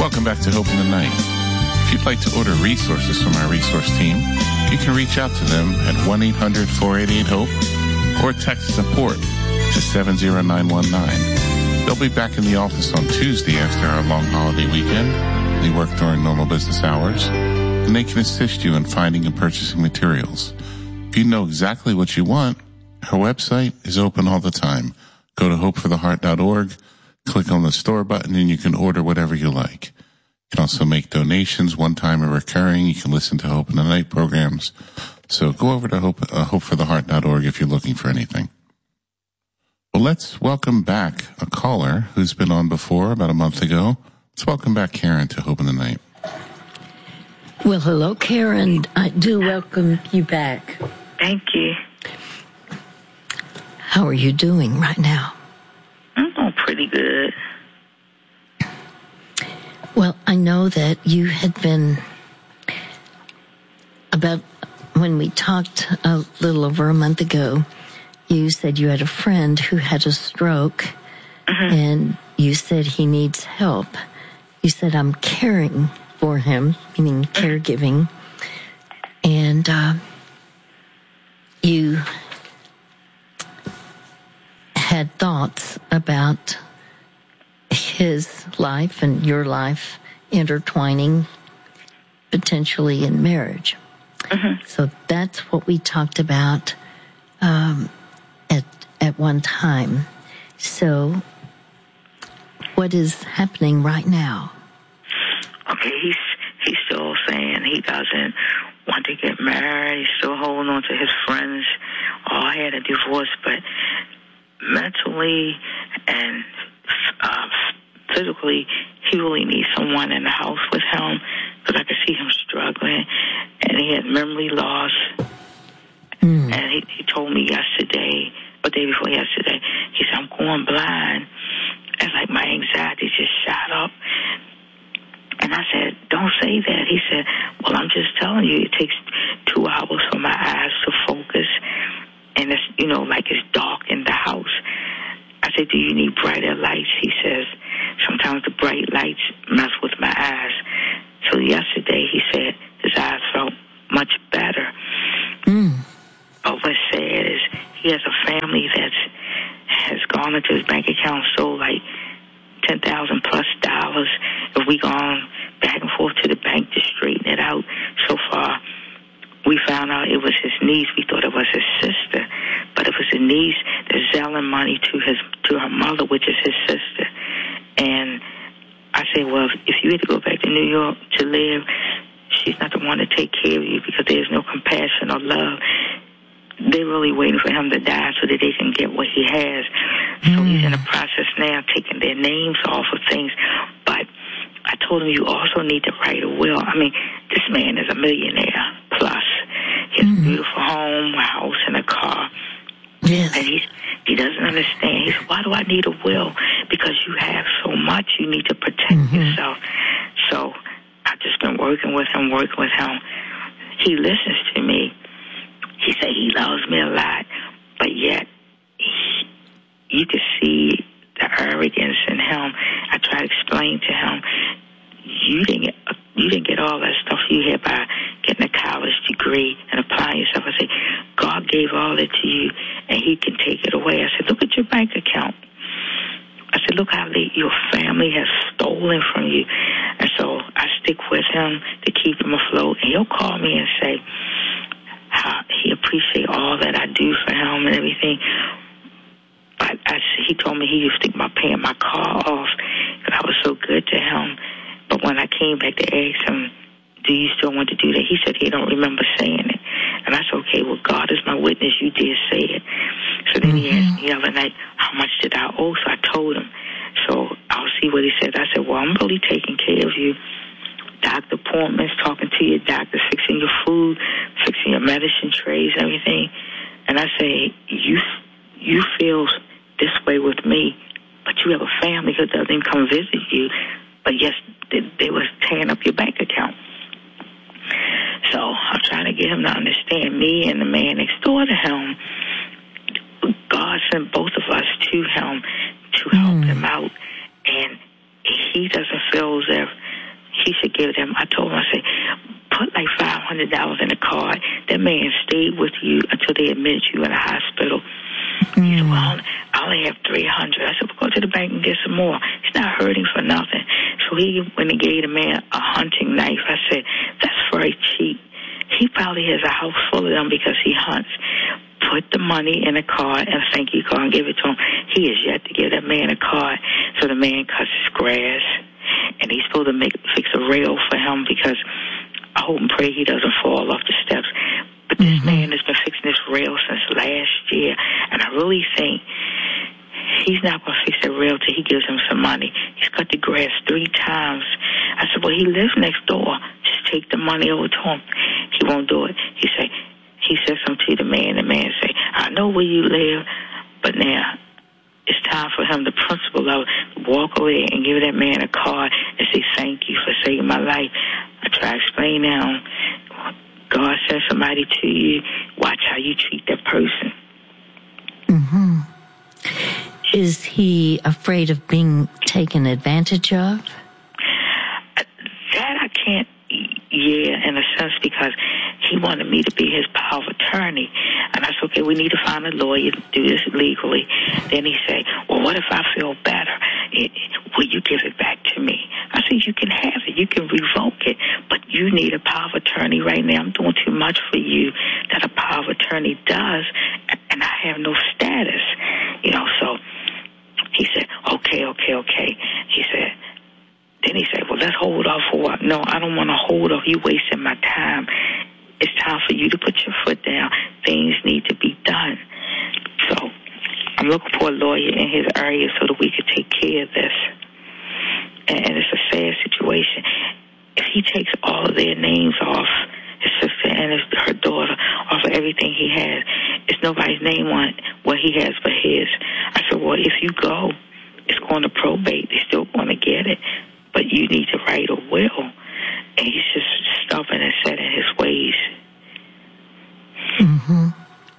Welcome back to Hope in the Night. If you'd like to order resources from our resource team, you can reach out to them at 1-800-488-HOPE or text support to 70919. They'll be back in the office on Tuesday after our long holiday weekend. They work during normal business hours, and they can assist you in finding and purchasing materials. If you know exactly what you want, our website is open all the time. Go to hopefortheheart.org, click on the store button, and you can order whatever you like. You can also make donations, one-time or recurring. You can listen to Hope in the Night programs. So go over to hopefortheheart.org if you're looking for anything. Well, let's welcome back a caller who's been on before about a month ago. Let's welcome back Karen to Hope in the Night. Well, hello, Karen. I do welcome you back. Thank you. How are you doing right now? I'm doing pretty good. Well, I know that you had been, about when we talked a little over a month ago, you said you had a friend who had a stroke, and you said he needs help. You said, I'm caring for him, meaning caregiving, and you had thoughts about his life and your life intertwining potentially in marriage. So that's what we talked about at one time. So what is happening right now? Okay, he's still saying he doesn't want to get married. He's still holding on to his friends. I had a divorce, but mentally and physically, he really needs someone in the house with him because I could see him struggling, and he had memory loss. And he told me yesterday, or day before yesterday, he said, I'm going blind. And like my anxiety just shot up. And I said, don't say that. He said, well, I'm just telling you, it takes 2 hours for my eyes to focus. And it's, like it's dark in the house. I said, do you need brighter lights? He says, sometimes the bright lights mess with my eyes. So yesterday he said his eyes felt much better. But what's sad is he has a family that has gone into his bank account, so like $10,000 plus. If we gone back and forth to the bank to straighten it out, so far we found out it was his niece. We thought it was his sister, but it was his niece that's selling money to her mother, which is his sister. And I said, well, if you had to go back to New York to live, she's not the one to take care of you because there's no compassion or love. They're really waiting for him to die so that they can get what he has. So he's in the process now taking their names off of things. But I told him, you also need to write a will. I mean, this man is a millionaire plus. He has a beautiful home, a house, and a car. Yes. And he doesn't understand. He said, why do I need a will? Because you have so much, you need to protect yourself. So I've just been working with him. He listens to me. He said he loves me a lot, but yet you can see the arrogance in him. I try to explain to him, you didn't get all that stuff you had by getting a college degree and applying yourself. I said, God gave all that to you, and he can take it away. I said, look at your bank account. I said, look how your family has stolen from you. And so I stick with him to keep him afloat, and he'll call me and say how he appreciates all that I do for him and everything. But he told me he used to think about paying my car off because I was so good to him. But when I came back to ask him, do you still want to do that? He said he don't remember saying it. And I said, okay, well, God is my witness. You did say it. So then he asked me the other night, how much did I owe? So I told him. So I'll see what he said. I said, well, I'm really taking care of you. Doctor appointments, talking to your doctor, fixing your food, fixing your medicine trays and everything. And I say, you feel this way with me, but you have a family who doesn't even come visit you. But yes, they was tearing up your bank account. So I'm trying to get him to understand me and the man next door to him. God sent both of us to him to help him out, and he doesn't feel as if he should give them. I told him, I said, put like $500 in a card. That man stayed with you until they admitted you in the hospital. He said, well, I only have $300. I said, well, go to the bank and get some more. He's not hurting for nothing. So he went and gave the man a hunting knife. I said, that's very cheap. He probably has a house full of them because he hunts. Put the money in a card and a thank you card and give it to him. He is yet to give that man a card. So the man cuts his grass, and he's supposed to fix a rail for him because I hope and pray he doesn't fall off the steps. But this man has been fixing this rail since last year, and I really think he's not going to fix that rail till he gives him some money. He's cut the grass 3 times. I said, well, he lives next door. Just take the money over to him. He won't do it. He said something to the man. The man say, I know where you live, but now it's time for him, the principal of it, walk away and give that man a card and say, thank you for saving my life. I try to explain now, God sent somebody to you. Watch how you treat that person. Mm-hmm. Is he afraid of being taken advantage of? That I can't, in a sense, because he wanted me to be his power of attorney. And I said, okay, we need to find a lawyer to do this legally. Then he said, well, what if I feel better? Will you give it back to me? I said, you can have it. You can revoke it. But you need a power of attorney right now. I'm doing too much for you that a power of attorney does, and I have no status. So he said, okay. Then he said, well, let's hold off for a while. No, I don't want to hold off. You wasting my time. It's time for you to put your foot down. Things need to be done. So I'm looking for a lawyer in his area so that we could take care of this. And it's a sad situation. If he takes all of their names off, his sister and her daughter, off of everything he has, it's nobody's name on what he has but his. I said, well, if you go, it's going to probate. They're still going to get it. But you need to write a will. And he's just stubborn and set in his ways. Mm-hmm.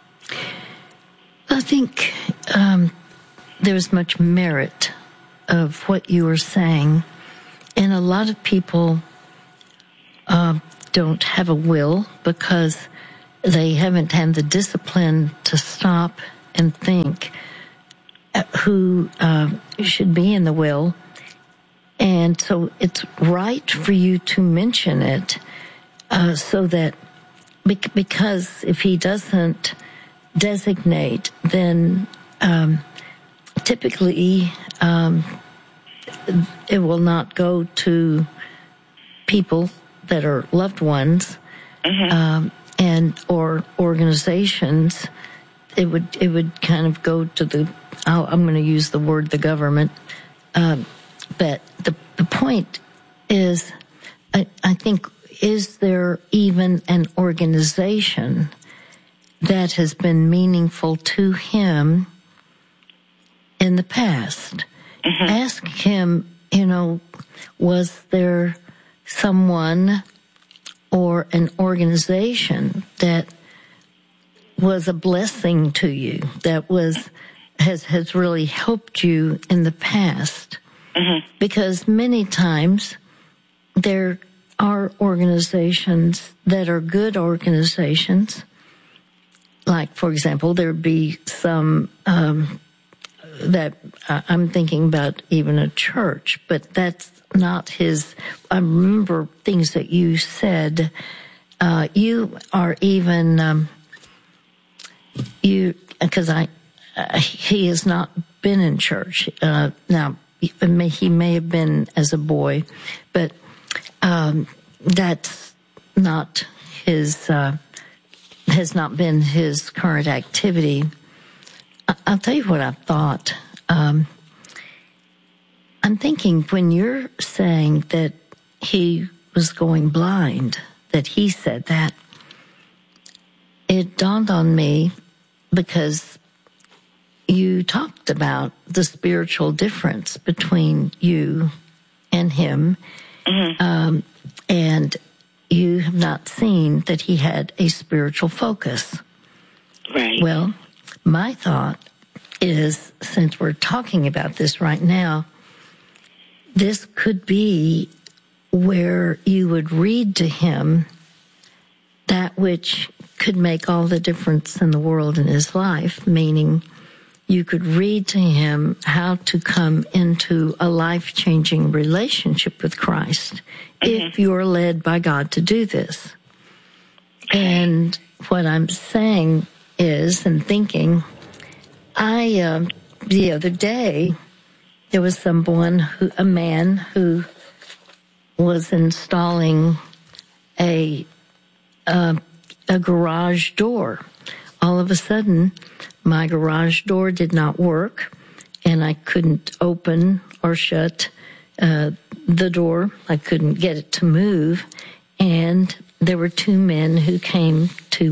I think there's much merit of what you were saying. And a lot of people don't have a will because they haven't had the discipline to stop and think who should be in the will. And so it's right for you to mention it so that, because if he doesn't designate, then typically it will not go to people that are loved ones and or organizations. It would kind of go to the, I'm going to use the word the government. But the point is, I think, is there even an organization that has been meaningful to him in the past? Ask him, was there someone or an organization that was a blessing to you, that has really helped you in the past? Because many times there are organizations that are good organizations. Like, for example, there'd be some that I'm thinking about even a church, but that's not his. I remember things that you said. You are even because he has not been in church now. He may have been as a boy, but that's not his, has not been his current activity. I'll tell you what I thought. I'm thinking when you're saying that he was going blind, that he said that, it dawned on me because you talked about the spiritual difference between you and him, and you have not seen that he had a spiritual focus. Right. Well, my thought is, since we're talking about this right now, this could be where you would read to him that which could make all the difference in the world in his life, meaning you could read to him how to come into a life-changing relationship with Christ if you're led by God to do this. And what I'm saying is, and thinking, the other day, there was a man who was installing a garage door. All of a sudden, my garage door did not work, and I couldn't open or shut the door. I couldn't get it to move, and there were two men who came to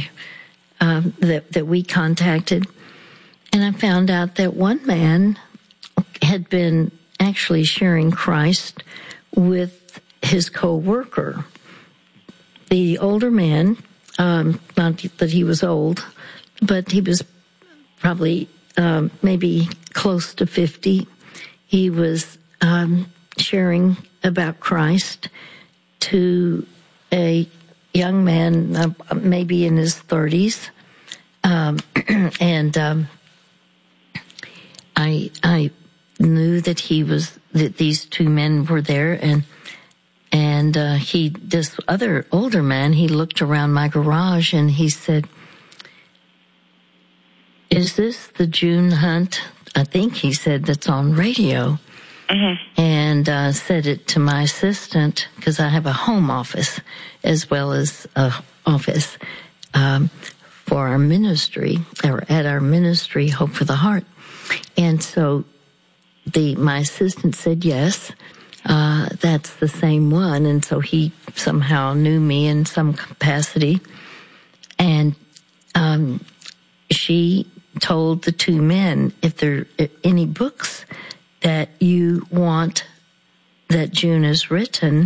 that we contacted, and I found out that one man had been actually sharing Christ with his co-worker. The older man, not that he was old, but he was probably maybe close to 50. He was sharing about Christ to a young man, maybe in his 30s, and I knew that that these two men were there, and this other older man, he looked around my garage and he said, "Is this the June Hunt?" I think he said, "that's on radio." And said it to my assistant, because I have a home office as well as a office for our ministry, or at our ministry, Hope for the Heart. And so my assistant said, yes, that's the same one. And so he somehow knew me in some capacity. And she told the two men, if there are any books that you want that June has written,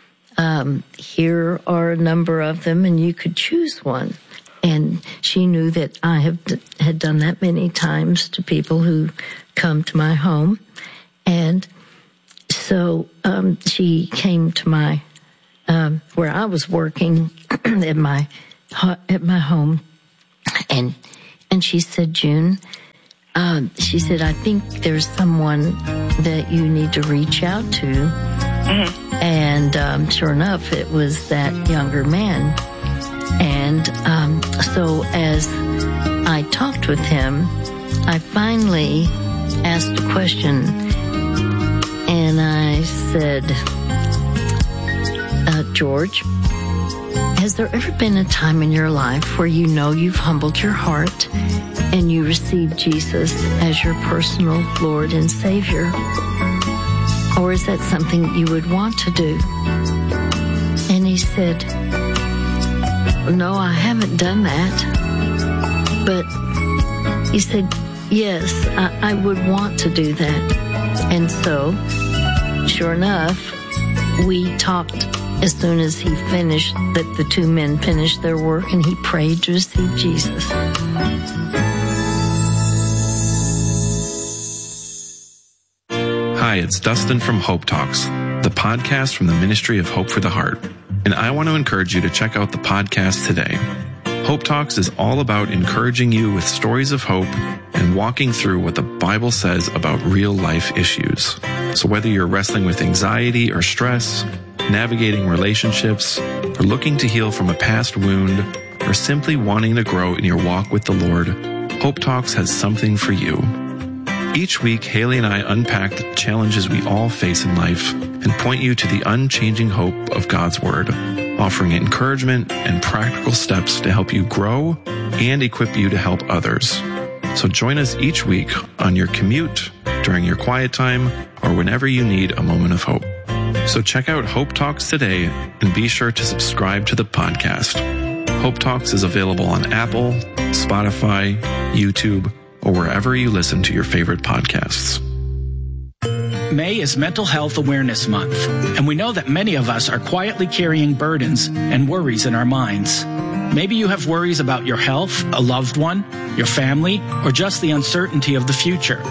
here are a number of them, and you could choose one. And she knew that I had done that many times to people who come to my home. And so she came to my where I was working at my home, and she said, "June," she said, "I think there's someone that you need to reach out to." And sure enough, it was that younger man. And so as I talked with him, I finally asked a question, and I said, "George, has there ever been a time in your life where you know you've humbled your heart and you received Jesus as your personal Lord and Savior? Or is that something you would want to do?" And he said, "No, I haven't done that." But he said, "Yes, I would want to do that." And so, sure enough, we talked as soon as he finished, that the two men finished their work, and he prayed to receive Jesus. Hi, it's Dustin from Hope Talks, the podcast from the Ministry of Hope for the Heart. And I want to encourage you to check out the podcast today. Hope Talks is all about encouraging you with stories of hope and walking through what the Bible says about real life issues. So whether you're wrestling with anxiety or stress, navigating relationships, or looking to heal from a past wound, or simply wanting to grow in your walk with the Lord, Hope Talks has something for you. Each week, Haley and I unpack the challenges we all face in life and point you to the unchanging hope of God's Word, offering encouragement and practical steps to help you grow and equip you to help others. So join us each week on your commute, during your quiet time, or whenever you need a moment of hope. So check out Hope Talks today and be sure to subscribe to the podcast. Hope Talks is available on Apple, Spotify, YouTube, or wherever you listen to your favorite podcasts. May is Mental Health Awareness Month, and we know that many of us are quietly carrying burdens and worries in our minds. Maybe you have worries about your health, a loved one, your family, or just the uncertainty of the future.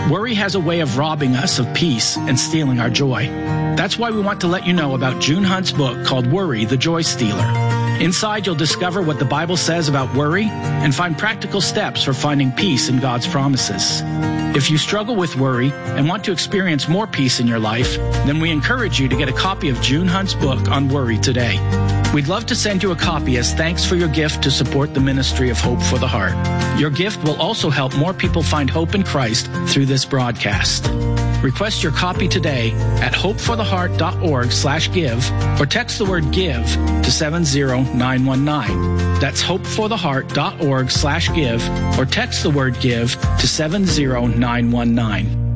Worry has a way of robbing us of peace and stealing our joy. That's why we want to let you know about June Hunt's book called Worry, the Joy Stealer. Inside, you'll discover what the Bible says about worry and find practical steps for finding peace in God's promises. If you struggle with worry and want to experience more peace in your life, then we encourage you to get a copy of June Hunt's book on worry today. We'd love to send you a copy as thanks for your gift to support the ministry of Hope for the Heart. Your gift will also help more people find hope in Christ through this broadcast. Request your copy today at hopefortheheart.org/give or text the word give to 70919. That's hopefortheheart.org/give or text the word give to 70919.